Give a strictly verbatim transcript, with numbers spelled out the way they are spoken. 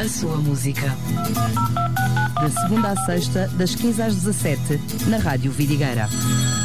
A sua música. De segunda à sexta, das quinze às dezassete, na Rádio Vidigueira.